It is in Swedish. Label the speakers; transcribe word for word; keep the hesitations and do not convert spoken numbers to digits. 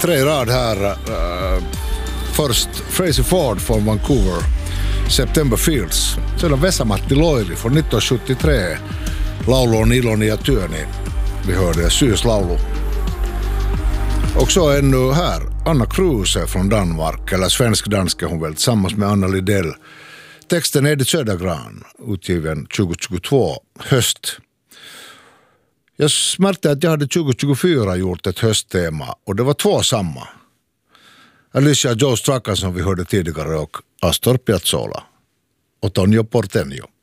Speaker 1: tre rad här. Uh, först Tracy Ford från Vancouver, September Fields. Sedan Vesa-Matti Loiri från nittonhundrasjuttiotre, Laulu on iloni ja työni. Vi hörde Syyslaulu. Och så ännu här, Anna Kruse från Danmark, eller svensk-danska hon väl, tillsammans med Anna Lidell. Texten är Edith Södergran, utgiven tjugohundratjugotvå, höst. Jag märkte att jag hade tjugohundratjugofyra gjort ett hösttema, och det var två samma. Alicia Joe Straka som vi hörde tidigare och Astor Piazzolla och Tonio Portenio.